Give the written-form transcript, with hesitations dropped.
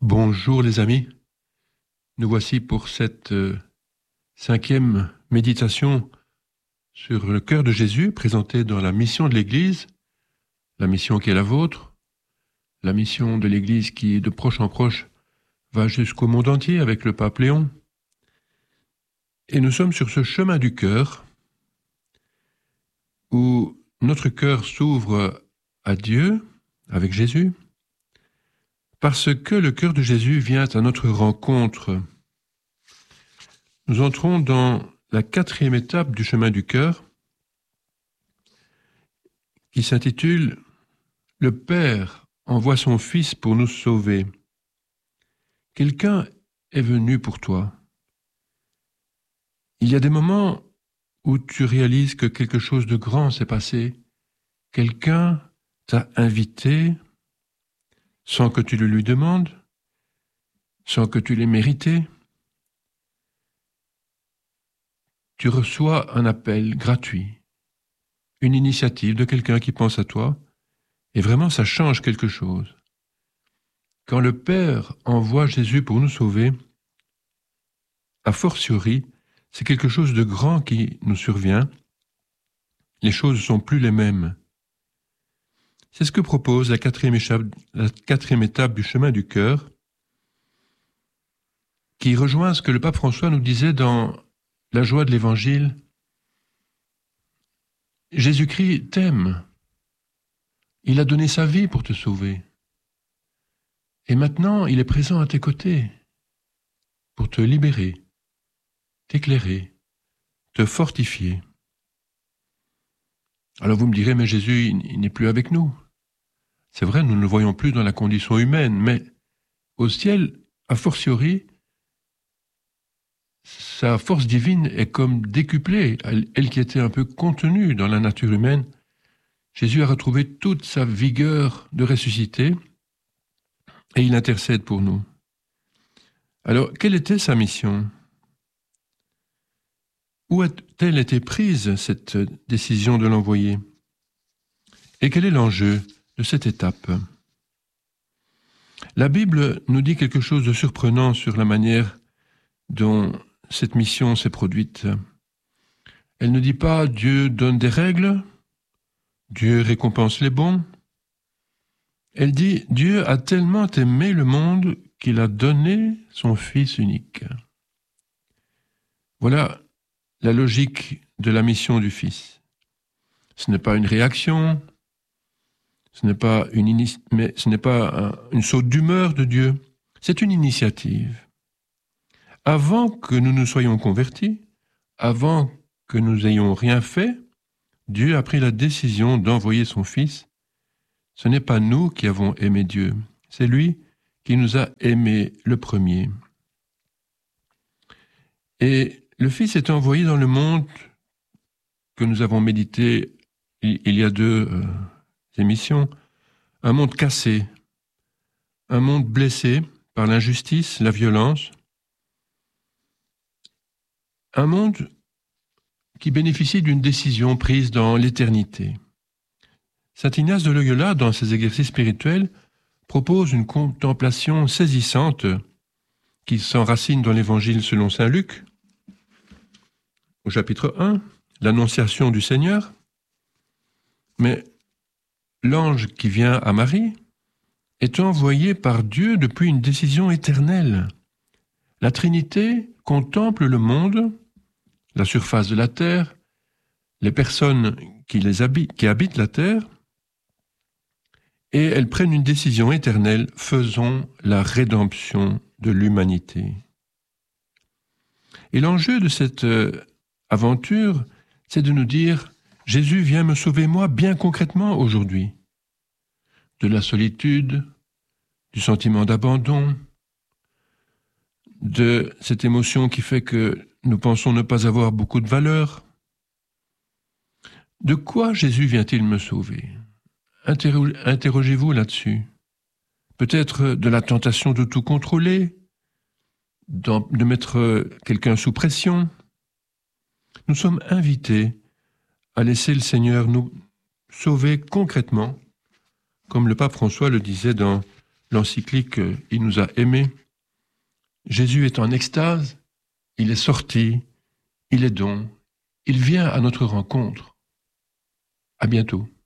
Bonjour les amis, nous voici pour cette cinquième méditation sur le cœur de Jésus présentée dans la mission de l'Église, la mission qui est la vôtre, la mission de l'Église qui de proche en proche va jusqu'au monde entier avec le pape Léon. Et nous sommes sur ce chemin du cœur où notre cœur s'ouvre à Dieu avec Jésus, parce que le cœur de Jésus vient à notre rencontre. Nous entrons dans la quatrième étape du chemin du cœur, qui s'intitule « Le Père envoie son Fils pour nous sauver ». Quelqu'un est venu pour toi. Il y a des moments où tu réalises que quelque chose de grand s'est passé. Quelqu'un t'a invité sans que tu le lui demandes, sans que tu l'aies mérité. Tu reçois un appel gratuit, une initiative de quelqu'un qui pense à toi, et vraiment ça change quelque chose. Quand le Père envoie Jésus pour nous sauver, a fortiori, c'est quelque chose de grand qui nous survient. Les choses ne sont plus les mêmes. C'est ce que propose la quatrième étape du chemin du cœur, qui rejoint ce que le pape François nous disait dans la joie de l'Évangile. Jésus-Christ t'aime. Il a donné sa vie pour te sauver. Et maintenant, il est présent à tes côtés pour te libérer, t'éclairer, te fortifier. Alors vous me direz, mais Jésus, il n'est plus avec nous. C'est vrai, nous ne le voyons plus dans la condition humaine, mais au ciel, a fortiori, sa force divine est comme décuplée. Elle qui était un peu contenue dans la nature humaine, Jésus a retrouvé toute sa vigueur de ressusciter et il intercède pour nous. Alors, quelle était sa mission ? Où a-t-elle été prise, cette décision de l'envoyer ? Et quel est l'enjeu de cette étape ? La Bible nous dit quelque chose de surprenant sur la manière dont cette mission s'est produite. Elle ne dit pas « Dieu donne des règles, Dieu récompense les bons ». Elle dit « Dieu a tellement aimé le monde qu'il a donné son Fils unique ». Voilà la logique de la mission du Fils. Ce n'est pas une réaction, ce n'est pas une saute d'humeur de Dieu, c'est une initiative. Avant que nous nous soyons convertis, avant que nous ayons rien fait, Dieu a pris la décision d'envoyer son Fils. Ce n'est pas nous qui avons aimé Dieu, c'est lui qui nous a aimés le premier. Et le Fils est envoyé dans le monde que nous avons médité il y a deux émissions, un monde cassé, un monde blessé par l'injustice, la violence, un monde qui bénéficie d'une décision prise dans l'éternité. Saint Ignace de Loyola, dans ses exercices spirituels, propose une contemplation saisissante qui s'enracine dans l'Évangile selon saint Luc, au chapitre 1, l'Annonciation du Seigneur. Mais l'ange qui vient à Marie est envoyé par Dieu depuis une décision éternelle. La Trinité contemple le monde, la surface de la terre, les personnes qui habitent la terre, et elles prennent une décision éternelle, faisons la rédemption de l'humanité. Et l'enjeu de cette aventure, c'est de nous dire, Jésus vient me sauver moi bien concrètement aujourd'hui, de la solitude, du sentiment d'abandon, de cette émotion qui fait que nous pensons ne pas avoir beaucoup de valeur. De quoi Jésus vient-il me sauver ? Interrogez-vous là-dessus. Peut-être de la tentation de tout contrôler, de mettre quelqu'un sous pression. Nous sommes invités à laisser le Seigneur nous sauver concrètement, comme le pape François le disait dans l'encyclique « Il nous a aimés ». Jésus est en extase, il est sorti, il est don, il vient à notre rencontre. À bientôt.